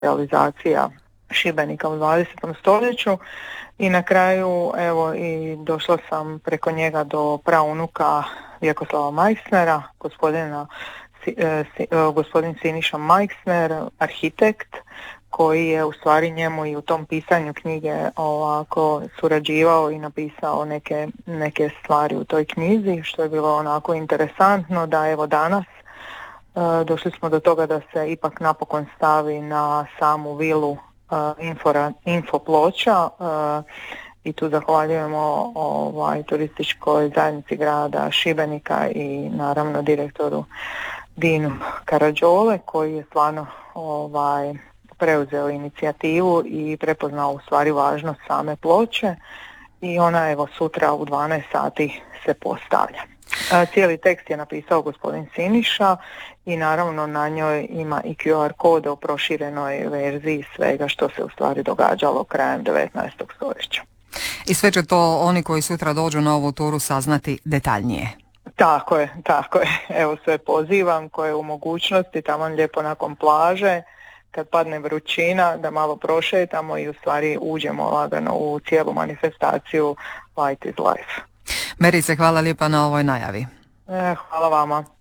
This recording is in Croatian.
realizacija Šibenika u 20. stoljeću i na kraju evo i došla sam preko njega do praunuka Vjekoslava Majksnera, gospodin Siniša Majksner, arhitekt, koji je u stvari njemu i u tom pisanju knjige ovako surađivao i napisao neke stvari u toj knjizi, što je bilo onako interesantno da evo danas došli smo do toga da se ipak napokon stavi na samu vilu info ploča i tu zahvaljujemo turističkoj zajednici grada Šibenika i naravno direktoru Dinu Karađole koji je stvarno preuzeo inicijativu i prepoznao u stvari važnost same ploče i ona evo sutra u 12 sati se postavlja. Cijeli tekst je napisao gospodin Siniša i naravno na njoj ima i QR kod o proširenoj verziji svega što se u stvari događalo krajem 19. stoljeća. I sve će to oni koji sutra dođu na ovu turu saznati detaljnije. Tako je. Evo sve pozivam koje u mogućnosti tamo lijepo nakon plaže kad padne vrućina da malo prošetamo i u stvari uđemo lagano u cijelu manifestaciju Light is Life. Merice, hvala lijepa na ovoj najavi. Hvala vama.